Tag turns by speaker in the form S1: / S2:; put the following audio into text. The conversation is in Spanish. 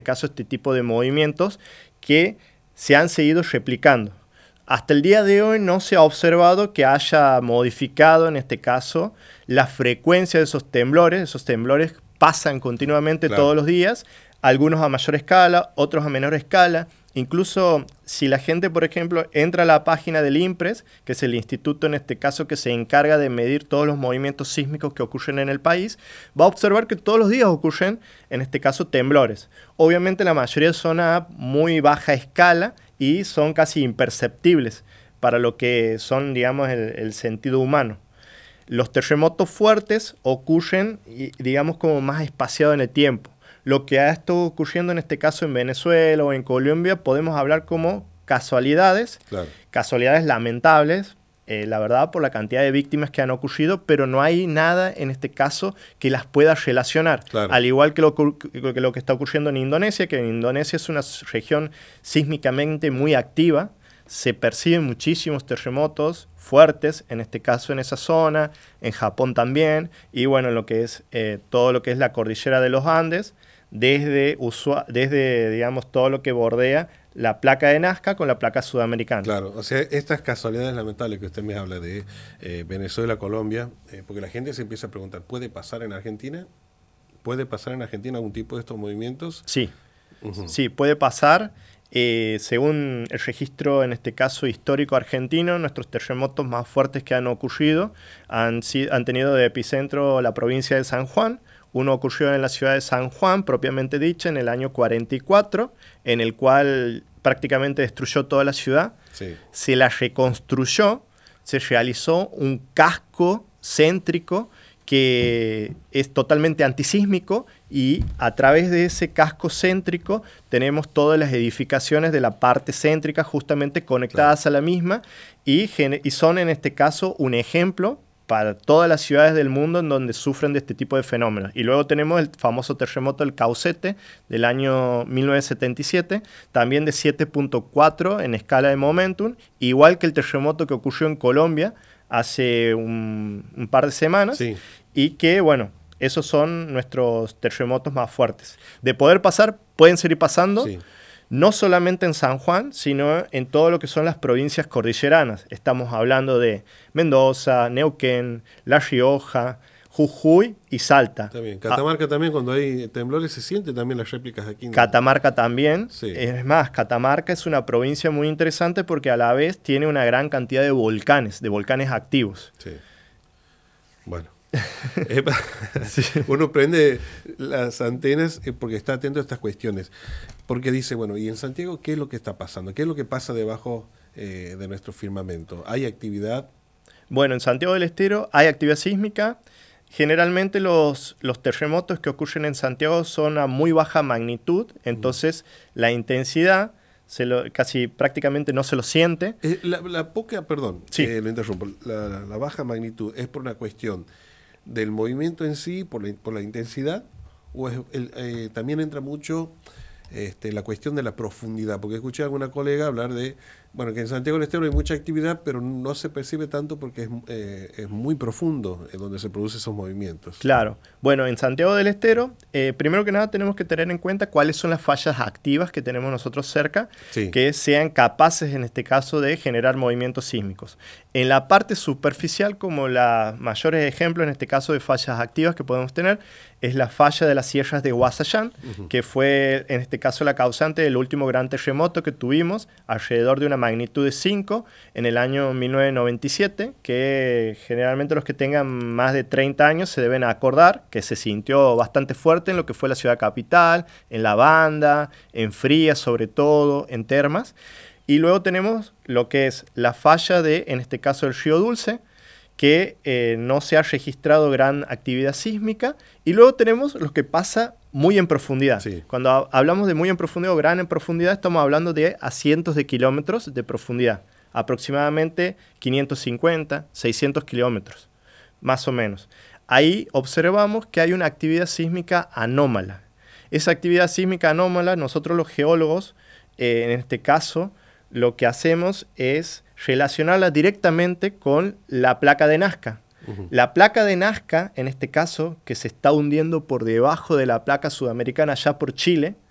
S1: caso este tipo de movimientos que se han seguido replicando. Hasta el día de hoy no se ha observado que haya modificado, en este caso, la frecuencia de esos temblores. Esos temblores pasan continuamente todos los días, algunos a mayor escala, otros a menor escala. Incluso si la gente, por ejemplo, entra a la página del INPRES, que es el instituto en este caso que se encarga de medir todos los movimientos sísmicos que ocurren en el país, va a observar que todos los días ocurren, en este caso, temblores. Obviamente la mayoría son a muy baja escala y son casi imperceptibles para lo que son, digamos, el sentido humano. Los terremotos fuertes ocurren, digamos, como más espaciado en el tiempo. Lo que ha estado ocurriendo en este caso en Venezuela o en Colombia podemos hablar como casualidades, casualidades lamentables, la verdad, por la cantidad de víctimas que han ocurrido, pero no hay nada en este caso que las pueda relacionar. Al igual que lo que está ocurriendo en Indonesia, que en Indonesia es una región sísmicamente muy activa, se perciben muchísimos terremotos fuertes, en este caso en esa zona, en Japón también, y bueno, lo que es todo lo que es la cordillera de los Andes, desde digamos, todo lo que bordea la placa de Nazca con la placa sudamericana.
S2: Claro, o sea, estas casualidades lamentables que usted me habla de Venezuela, Colombia, porque la gente se empieza a preguntar, ¿puede pasar en Argentina? ¿Puede pasar en Argentina algún tipo de estos movimientos?
S1: Sí, sí, puede pasar. Según el registro, en este caso histórico argentino, nuestros terremotos más fuertes que han ocurrido han tenido de epicentro la provincia de San Juan. Uno ocurrió en la ciudad de San Juan, propiamente dicha, en el año 44, en el cual prácticamente destruyó toda la ciudad. Se la reconstruyó, se realizó un casco céntrico que es totalmente antisísmico, y a través de ese casco céntrico tenemos todas las edificaciones de la parte céntrica justamente conectadas a la misma, y son en este caso un ejemplo para todas las ciudades del mundo en donde sufren de este tipo de fenómenos. Y luego tenemos el famoso terremoto del Caucete del año 1977, también de 7.4 en escala de momentum, igual que el terremoto que ocurrió en Colombia hace un par de semanas, y que, bueno, esos son nuestros terremotos más fuertes. De poder pasar, pueden seguir pasando, no solamente en San Juan, sino en todo lo que son las provincias cordilleranas. Estamos hablando de Mendoza, Neuquén, La Rioja, Jujuy y Salta.
S2: También. Catamarca también, cuando hay temblores se sienten también las réplicas aquí.
S1: Catamarca también. Es más, Catamarca es una provincia muy interesante porque a la vez tiene una gran cantidad de volcanes activos.
S2: Bueno. Uno prende las antenas porque está atento a estas cuestiones. Porque dice, bueno, ¿y en Santiago qué es lo que está pasando? ¿Qué es lo que pasa debajo de nuestro firmamento? ¿Hay actividad?
S1: Bueno, en Santiago del Estero hay actividad sísmica. Generalmente los terremotos que ocurren en Santiago son a muy baja magnitud, entonces la intensidad casi prácticamente no se lo siente.
S2: La poca, perdón, lo interrumpo, la baja magnitud es por una cuestión del movimiento en sí, por la intensidad, o también entra mucho la cuestión de la profundidad, porque escuché a alguna colega hablar de, bueno, que en Santiago del Estero hay mucha actividad, pero no se percibe tanto porque es muy profundo donde se producen esos movimientos.
S1: Claro. Bueno, en Santiago del Estero, primero que nada tenemos que tener en cuenta cuáles son las fallas activas que tenemos nosotros cerca, que sean capaces en este caso de generar movimientos sísmicos. En la parte superficial, como los mayores ejemplos en este caso de fallas activas que podemos tener, es la falla de las sierras de Guasayán, que fue en este caso la causante del último gran terremoto que tuvimos, alrededor de una magnitud de 5 en el año 1997, que generalmente los que tengan más de 30 años se deben acordar que se sintió bastante fuerte en lo que fue la ciudad capital, en La Banda, en Frías sobre todo, en Termas. Y luego tenemos lo que es la falla de, en este caso, el Río Dulce, que no se ha registrado gran actividad sísmica. Y luego tenemos lo que pasa muy en profundidad. Cuando hablamos de muy en profundidad o gran en profundidad, estamos hablando de a cientos de kilómetros de profundidad. Aproximadamente 550, 600 kilómetros, más o menos. Ahí observamos que hay una actividad sísmica anómala. Esa actividad sísmica anómala, nosotros los geólogos, en este caso, lo que hacemos es relacionarla directamente con la placa de Nazca. La placa de Nazca, en este caso, que se está hundiendo por debajo de la placa sudamericana allá por Chile,